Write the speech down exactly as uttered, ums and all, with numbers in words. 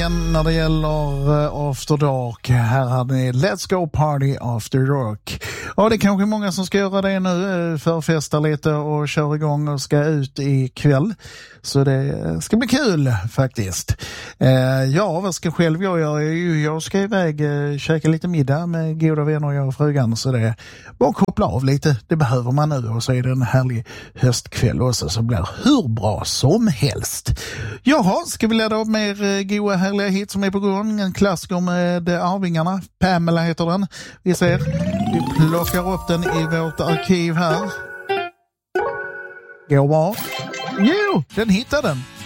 När det gäller uh, After Dark, här hade ni Let's Go Party After Dark. Ja, det är kanske många som ska göra det nu, förfesta lite och köra igång och ska ut i kväll. Så det ska bli kul faktiskt. Uh, ja, vad ska själv jag göra? Jag ska iväg uh, käka lite middag med goda vänner, jag och frugan. Så det är bara koppla av lite, det behöver man nu. Och så är det en härlig höstkväll också, så blir hur bra som helst. Jaha, ska vi ladda upp mer uh, goa härliga hit som är på gång. En klassiker med Arvingarna. Pamela heter den. Vi ser. Vi plockar upp den i vårt arkiv här. Går bra. Jo, den hittade den.